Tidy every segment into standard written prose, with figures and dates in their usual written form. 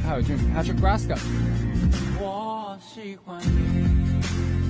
还有 Patrick Braska。我喜欢你。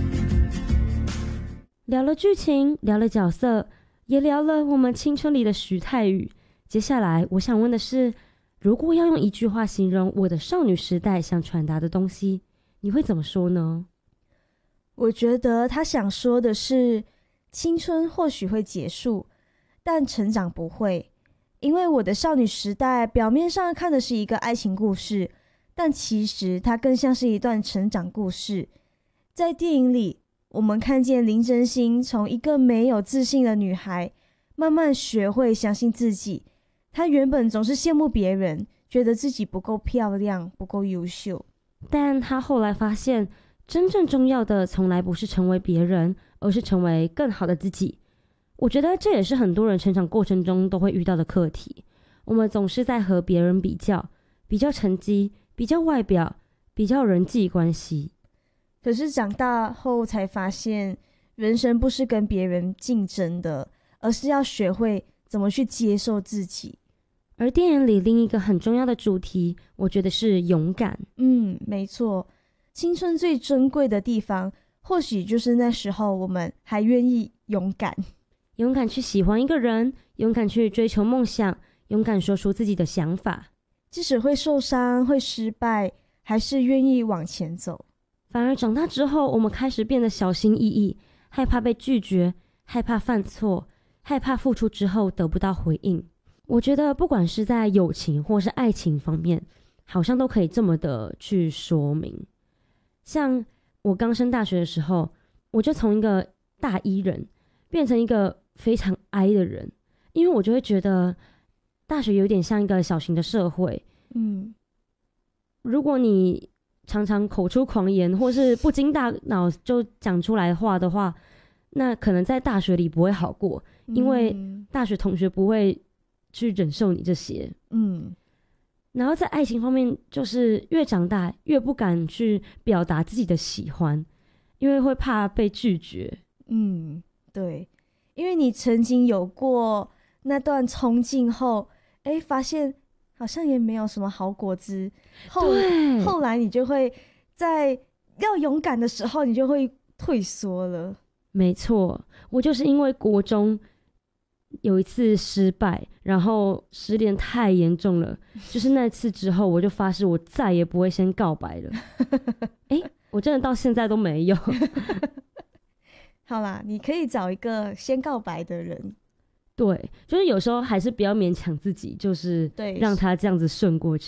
聊了剧情，聊了角色，也聊了我们青春里的徐太宇。接下来我想问的是，如果要用一句话形容我的少女时代想传达的东西，你会怎么说呢？ 我觉得他想说的是，青春或许会结束，但成长不会。因为我的少女时代表面上看的是一个爱情故事，但其实它更像是一段成长故事。在电影里，我们看见林真心从一个没有自信的女孩，慢慢学会相信自己。她原本总是羡慕别人，觉得自己不够漂亮，不够优秀。 但她后来发现，真正重要的从来不是成为别人，而是成为更好的自己。我觉得这也是很多人成长过程中都会遇到的课题。我们总是在和别人比较，比较成绩，比较外表，比较人际关系。 可是长大后才发现，人生不是跟别人竞争的，而是要学会怎么去接受自己。 而电影里另一个很重要的主题，我觉得是勇敢。 没错，青春最珍贵的地方，或许就是那时候我们还愿意勇敢。 勇敢去喜欢一个人，勇敢去追求梦想，勇敢说出自己的想法， 即使会受伤，会失败，还是愿意往前走。 反而长大之后，我们开始变得小心翼翼，害怕被拒绝，害怕犯错，害怕付出之后得不到回应。我觉得不管是在友情或是爱情方面，好像都可以这么的去说明。像我刚升大学的时候，我就从一个大一人变成一个非常 I 的人，因为我就会觉得大学有点像一个小型的社会。如果你常常口出狂言，或是不经大脑就讲出来话的话，那可能在大学里不会好过，因为大学同学不会去忍受你这些。然后在爱情方面，就是越长大越不敢去表达自己的喜欢，因为会怕被拒绝。 对，因为你曾经有过那段冲劲后，发现好像也没有什么好果子。后来你就会在要勇敢的时候，你就会退缩了。 没错，我就是因为国中有一次失败，然后失恋太严重了，就是那次之后，我就发誓我再也不会先告白了。我真的到现在都没有。 好啦，你可以找一个先告白的人。 对，就是有时候还是不要勉强自己，就是让他这样子顺过去。